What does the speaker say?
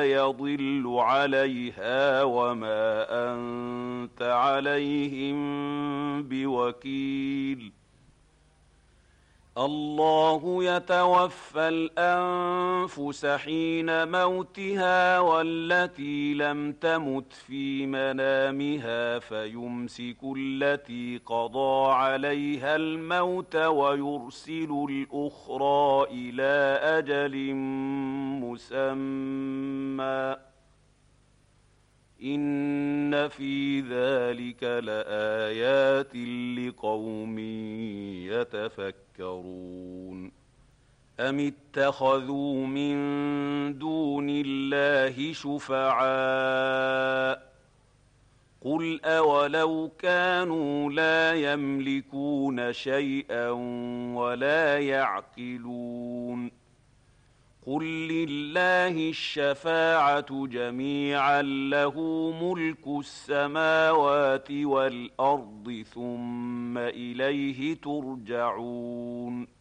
لا يضل عليها وما أنت عليهم بوكيل. الله يتوفى الأنفس حين موتها والتي لم تمت في منامها فيمسك التي قضى عليها الموت ويرسل الأخرى إلى أجل مسمى إن في ذلك لآيات لقوم يتفكرون. أم اتخذوا من دون الله شفعاء قل أولو كانوا لا يملكون شيئا ولا يعقلون قل لله الشفاعة جميعا له ملك السماوات والأرض ثم إليه ترجعون.